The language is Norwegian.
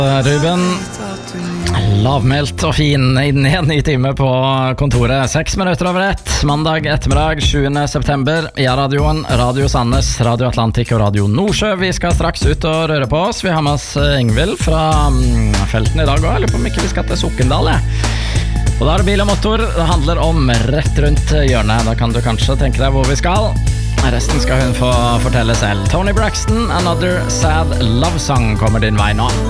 Ruben, lavmælt og fin inn i en ny time på kontoret. 6 minutter over 1, mandag ettermiddag 7. september. Ja-radioen, Radio Sandnes, Radio Atlantik og Radio Nordsjø. Vi skal straks ut og røre på oss. Vi har med oss Ingvild fra felten i dag også. Jeg lurer på om ikke vi skal til Sokndal, Og da er det bil og motor. Det handler om rett rundt hjørnet. Da kan du kanskje tenke deg hvor vi skal. Resten skal hun få fortelle selv. Tony Braxton, Another Sad Love Song kommer din vei nå.